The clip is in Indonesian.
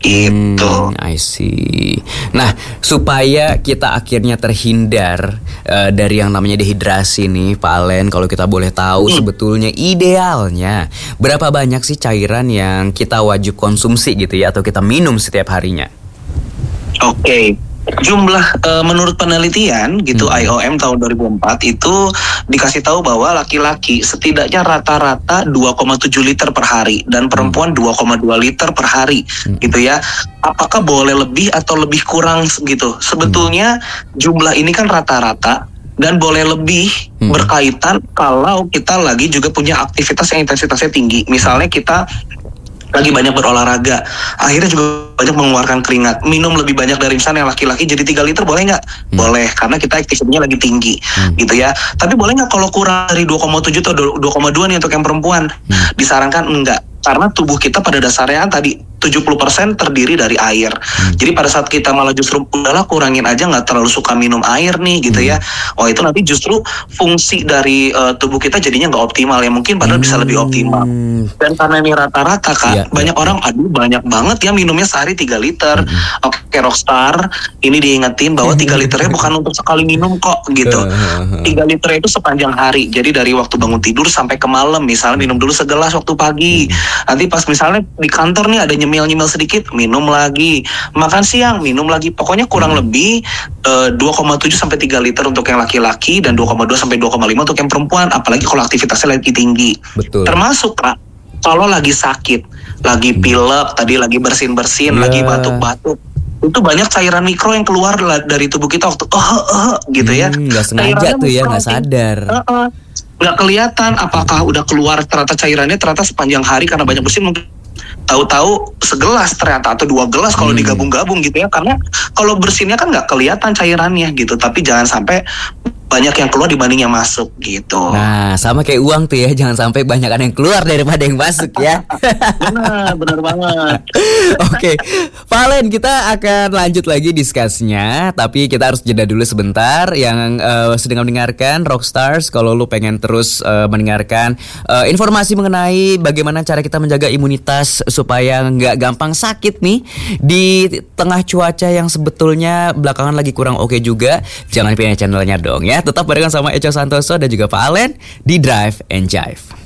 gitu. I see. Nah, supaya kita akhirnya terhindar dari yang namanya dehidrasi nih, Pak Alen, kalau kita boleh tahu sebetulnya idealnya berapa banyak sih cairan yang kita wajib konsumsi gitu ya, atau kita minum setiap harinya? Oke. Jumlah menurut penelitian gitu IOM tahun 2004 itu dikasih tahu bahwa laki-laki setidaknya rata-rata 2,7 liter per hari dan perempuan 2,2 liter per hari gitu ya. Apakah boleh lebih atau lebih kurang gitu? Sebetulnya jumlah ini kan rata-rata dan boleh lebih berkaitan kalau kita lagi juga punya aktivitas yang intensitasnya tinggi. Misalnya kita lagi banyak berolahraga, akhirnya juga banyak mengeluarkan keringat, minum lebih banyak dari misalnya yang laki-laki jadi 3 liter boleh nggak? Boleh, karena kita aktivitasnya lagi tinggi gitu ya. Tapi boleh nggak kalau kurang dari 2,7 atau 2,2 nih untuk yang perempuan? Disarankan enggak, karena tubuh kita pada dasarnya kan tadi 70% terdiri dari air. Jadi pada saat kita malah justru udahlah kurangin aja, nggak terlalu suka minum air nih gitu ya. Oh itu nanti justru fungsi dari tubuh kita jadinya nggak optimal ya, mungkin padahal bisa lebih optimal. Dan karena ini rata-rata Kak, banyak orang banyak banget ya minumnya sehari 3 liter. Oke Rockstar, ini diingetin bahwa 3 liternya bukan untuk sekali minum kok gitu. 3 liter itu sepanjang hari. Jadi dari waktu bangun tidur sampai ke malam, misalnya minum dulu segelas waktu pagi. Nanti pas misalnya di kantor nih ada nyemil sedikit, minum lagi. Makan siang, minum lagi. Pokoknya kurang lebih 2,7 sampai 3 liter untuk yang laki-laki dan 2,2 sampai 2,5 untuk yang perempuan, apalagi kalau aktivitasnya lagi tinggi. Betul. Termasuk Kak, kalau lagi sakit, lagi pilek, tadi lagi bersin-bersin, lagi batuk-batuk, itu banyak cairan mikro yang keluar dari tubuh kita waktu gitu ya. Nggak sengaja tuh ya, nggak sadar. Nggak kelihatan apakah udah keluar ternyata cairannya ternyata sepanjang hari karena banyak bersin, mungkin tahu-tahu segelas ternyata atau 2 gelas kalau digabung-gabung gitu ya, karena kalau bersinnya kan nggak kelihatan cairannya gitu, tapi jangan sampai banyak yang keluar dibanding yang masuk gitu. Nah, sama kayak uang tuh ya, jangan sampai banyakan yang keluar daripada yang masuk ya. Benar banget. Oke, Valen, kita akan lanjut lagi diskusinya, tapi kita harus jeda dulu sebentar. Yang sedang mendengarkan Rockstars, kalau lu pengen terus mendengarkan informasi mengenai bagaimana cara kita menjaga imunitas supaya nggak gampang sakit nih di tengah cuaca yang sebetulnya belakangan lagi kurang oke juga, jangan pilih channelnya dong ya. Tetap barengan sama Echo Santoso dan juga Pak Alen di Drive and Jive.